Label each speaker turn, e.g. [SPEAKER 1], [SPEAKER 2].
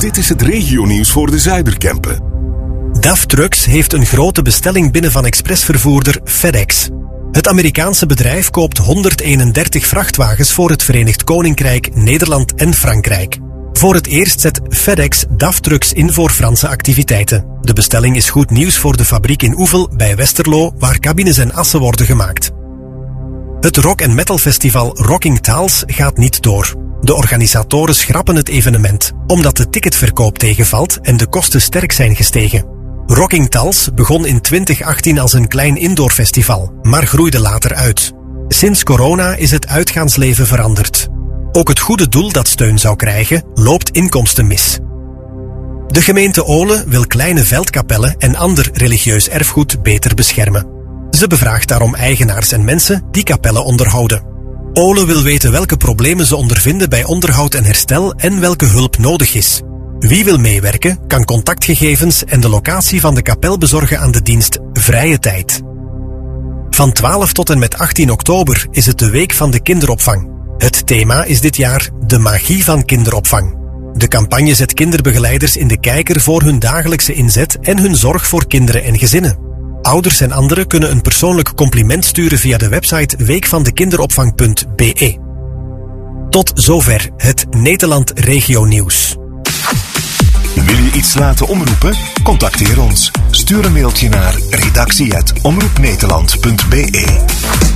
[SPEAKER 1] Dit is het regionieuws voor de Zuiderkempen.
[SPEAKER 2] DAF Trucks heeft een grote bestelling binnen van expressvervoerder FedEx. Het Amerikaanse bedrijf koopt 131 vrachtwagens voor het Verenigd Koninkrijk, Nederland en Frankrijk. Voor het eerst zet FedEx DAF Trucks in voor Franse activiteiten. De bestelling is goed nieuws voor de fabriek in Oevel bij Westerlo, waar cabines en assen worden gemaakt. Het rock- en metalfestival Rocking Taals gaat niet door. De organisatoren schrappen het evenement, omdat de ticketverkoop tegenvalt en de kosten sterk zijn gestegen. Rocking Taals begon in 2018 als een klein indoorfestival, maar groeide later uit. Sinds corona is het uitgaansleven veranderd. Ook het goede doel dat steun zou krijgen, loopt inkomsten mis. De gemeente Olen wil kleine veldkapellen en ander religieus erfgoed beter beschermen. Ze bevraagt daarom eigenaars en mensen die kapellen onderhouden. Olen wil weten welke problemen ze ondervinden bij onderhoud en herstel en welke hulp nodig is. Wie wil meewerken, kan contactgegevens en de locatie van de kapel bezorgen aan de dienst Vrije Tijd. Van 12 tot en met 18 oktober is het de Week van de Kinderopvang. Het thema is dit jaar de magie van kinderopvang. De campagne zet kinderbegeleiders in de kijker voor hun dagelijkse inzet en hun zorg voor kinderen en gezinnen. Ouders en anderen kunnen een persoonlijk compliment sturen via de website weekvandekinderopvang.be. Tot zover het Nederland Regio Nieuws.
[SPEAKER 1] Wil je iets laten omroepen? Contacteer ons. Stuur een mailtje naar redactie@omroepnederland.be.